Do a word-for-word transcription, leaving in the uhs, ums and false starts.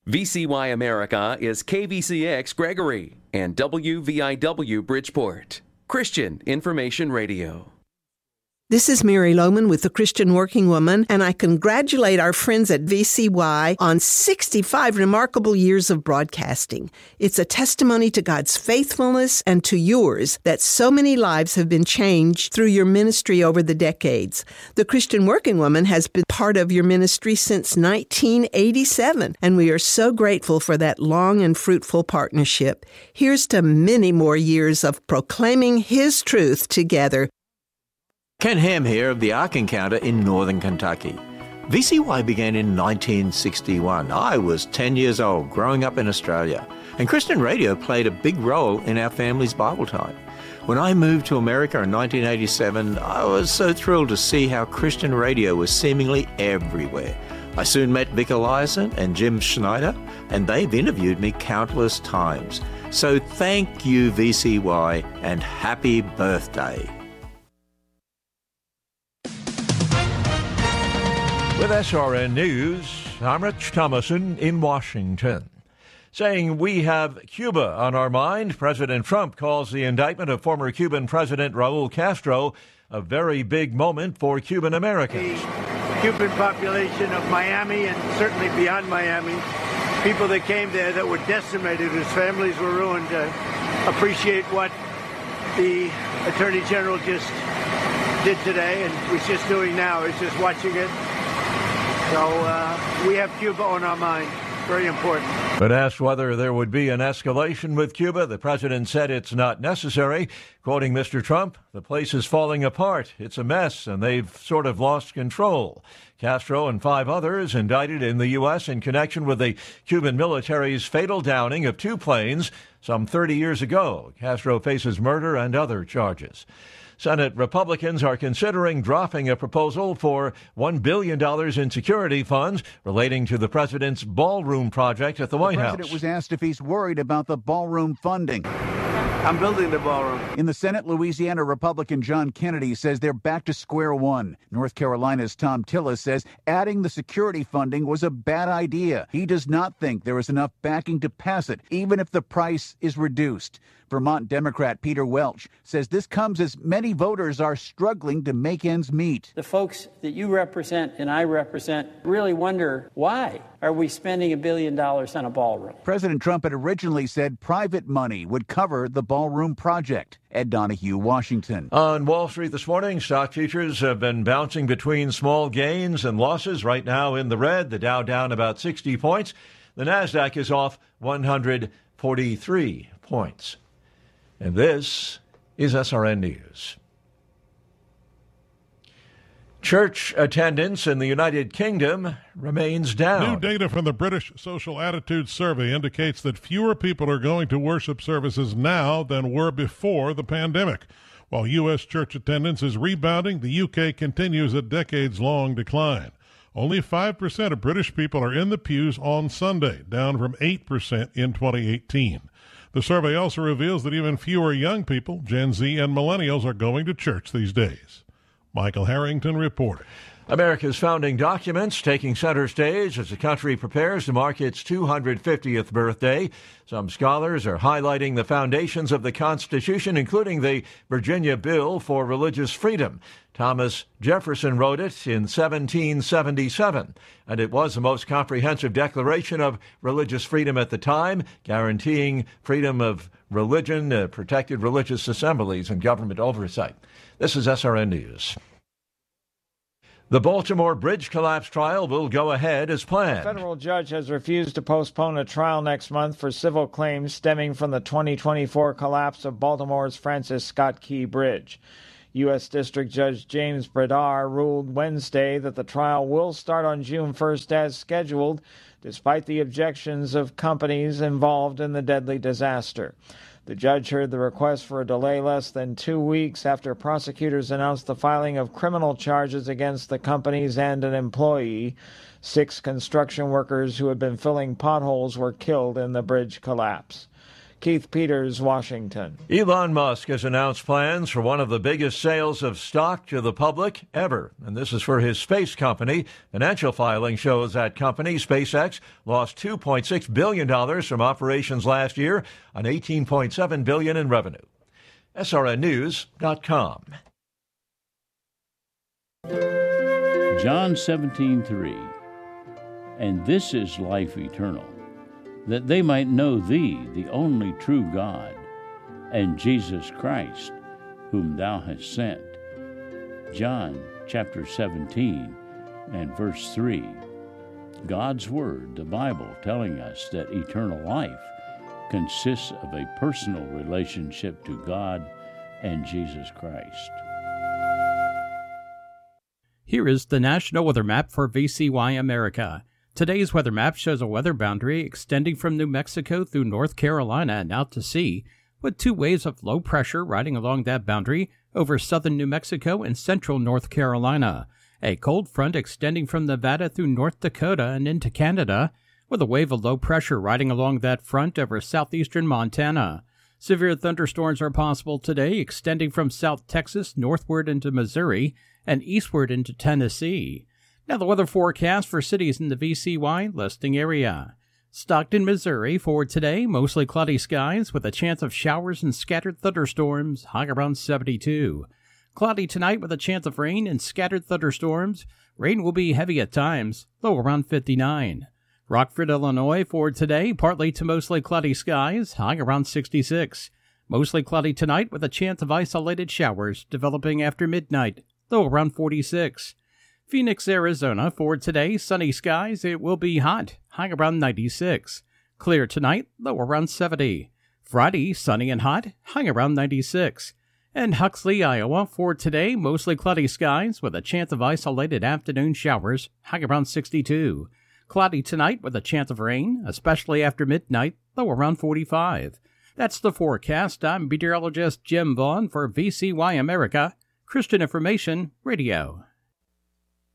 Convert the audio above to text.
V C Y America is K V C X Gregory and W V I W Bridgeport. Christian Information Radio. This is Mary Lohman with the Christian Working Woman, and I congratulate our friends at V C Y on sixty-five remarkable years of broadcasting. It's a testimony to God's faithfulness and to yours that so many lives have been changed through your ministry over the decades. The Christian Working Woman has been part of your ministry since nineteen eighty-seven, and we are so grateful for that long and fruitful partnership. Here's to many more years of proclaiming His truth together. Ken Ham here of the Ark Encounter in northern Kentucky. V C Y began in nineteen sixty-one. I was ten years old, growing up in Australia, and Christian radio played a big role in our family's Bible time. When I moved to America in nineteen eighty-seven, I was so thrilled to see how Christian radio was seemingly everywhere. I soon met Vic Eliason and Jim Schneider, and they've interviewed me countless times. So thank you, V C Y, and happy birthday. With S R N News, I'm Rich Thomason in Washington. Saying we have Cuba on our mind, President Trump calls the indictment of former Cuban President Raul Castro a very big moment for Cuban Americans. The Cuban population of Miami and certainly beyond Miami, people that came there that were decimated, whose families were ruined, uh, appreciate what the Attorney General just did today and was just doing now, is just watching it. So uh, we have Cuba on our mind. Very important. But asked whether there would be an escalation with Cuba, the president said it's not necessary. Quoting Mister Trump, the place is falling apart. It's a mess, and they've sort of lost control. Castro and five others indicted in the U S in connection with the Cuban military's fatal downing of two planes some thirty years ago. Castro faces murder and other charges. Senate Republicans are considering dropping a proposal for one billion dollars in security funds relating to the president's ballroom project at the White House. The president was asked if he's worried about the ballroom funding. I'm building the ballroom. In the Senate, Louisiana Republican John Kennedy says they're back to square one. North Carolina's Tom Tillis says adding the security funding was a bad idea. He does not think there is enough backing to pass it, even if the price is reduced. Vermont Democrat Peter Welch says this comes as many voters are struggling to make ends meet. The folks that you represent and I represent really wonder, why are we spending a billion dollars on a ballroom? President Trump had originally said private money would cover the ballroom project. Ed Donahue, Washington. On Wall Street this morning, stock futures have been bouncing between small gains and losses. Right now in the red, the Dow down about sixty points. The Nasdaq is off one hundred forty-three points. And this is S R N News. Church attendance in the United Kingdom remains down. New data from the British Social Attitudes Survey indicates that fewer people are going to worship services now than were before the pandemic. While U S church attendance is rebounding, the U K continues a decades-long decline. Only five percent of British people are in the pews on Sunday, down from eight percent in twenty eighteen. The survey also reveals that even fewer young people, Gen Z and millennials, are going to church these days. Michael Harrington reported. America's founding documents taking center stage as the country prepares to mark its two hundred fiftieth birthday. Some scholars are highlighting the foundations of the Constitution, including the Virginia Bill for Religious Freedom. Thomas Jefferson wrote it in seventeen seventy-seven, and it was the most comprehensive declaration of religious freedom at the time, guaranteeing freedom of religion, uh, protected religious assemblies, and government oversight. This is S R N News. The Baltimore bridge collapse trial will go ahead as planned. A federal judge has refused to postpone a trial next month for civil claims stemming from the twenty twenty-four collapse of Baltimore's Francis Scott Key Bridge. U S. District Judge James Bradar ruled Wednesday that the trial will start on June first as scheduled, despite the objections of companies involved in the deadly disaster. The judge heard the request for a delay less than two weeks after prosecutors announced the filing of criminal charges against the companies and an employee. Six construction workers who had been filling potholes were killed in the bridge collapse. Keith Peters, Washington. Elon Musk has announced plans for one of the biggest sales of stock to the public ever, and this is for his space company. Financial filing shows that company, SpaceX, lost two point six billion dollars from operations last year on eighteen point seven billion dollars in revenue. S R N news dot com. John seventeen three. And this is life eternal, that they might know thee, the only true God, and Jesus Christ, whom thou hast sent. John chapter seventeen and verse three. God's Word, the Bible, telling us that eternal life consists of a personal relationship to God and Jesus Christ. Here is the National Weather Map for V C Y America. Today's weather map shows a weather boundary extending from New Mexico through North Carolina and out to sea, with two waves of low pressure riding along that boundary over southern New Mexico and central North Carolina. A cold front extending from Nevada through North Dakota and into Canada, with a wave of low pressure riding along that front over southeastern Montana. Severe thunderstorms are possible today, extending from South Texas northward into Missouri and eastward into Tennessee. Now the weather forecast for cities in the V C Y listing area. Stockton, Missouri for today, mostly cloudy skies with a chance of showers and scattered thunderstorms, high around seventy-two. Cloudy tonight with a chance of rain and scattered thunderstorms. Rain will be heavy at times, low around fifty-nine. Rockford, Illinois for today, partly to mostly cloudy skies, high around sixty-six. Mostly cloudy tonight with a chance of isolated showers developing after midnight, low around forty-six. Phoenix, Arizona for today, sunny skies, it will be hot, high around ninety-six. Clear tonight, low around seventy. Friday, sunny and hot, high around ninety-six. And Huxley, Iowa for today, mostly cloudy skies with a chance of isolated afternoon showers, high around sixty-two. Cloudy tonight with a chance of rain, especially after midnight, low around forty-five. That's the forecast. I'm meteorologist Jim Vaughn for V C Y America, Christian Information Radio.